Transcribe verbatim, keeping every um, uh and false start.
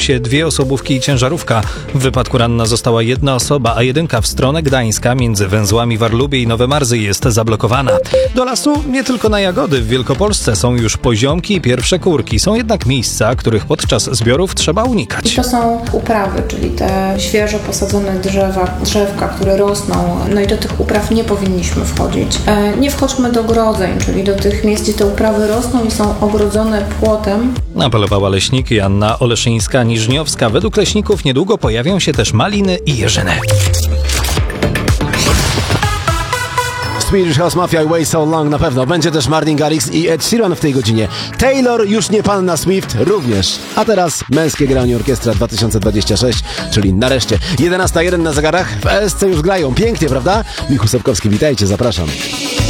się dwie osobówki i ciężarówka. W wypadku ranna została jedna osoba, a jedynka w stronę Gdańska między węzłami Warlubie i Nowe Marzy jest zablokowana. Do lasu nie tylko na jagody. W Wielkopolsce są już poziomki i pierwsze kurki. Są jednak miejsca, których podczas zbiorów trzeba unikać. I to są uprawy, czyli te świeżo posadzone drzewa, drzewka, które rosną. No i do tych upraw nie powinniśmy wchodzić. E, nie wchodźmy do ogrodzeń, czyli do tych miejsc, gdzie te uprawy rosną i są ogrodzone płotem. Apelowała leśnik Joanna Oleszyńska-Niżniowska. Według leśników niedługo pojawią się też maliny i jeżyny. Swedish House Mafia i Way So Long na pewno. Będzie też Martin Garrix i Ed Sheeran w tej godzinie. Taylor, już nie panna Swift, również. A teraz męskie granie orkiestra dwa tysiące dwadzieścia sześć, czyli nareszcie. jedenasta jeden na zegarach. W E S C już grają. Pięknie, prawda? Michał Sapkowski, witajcie, zapraszam.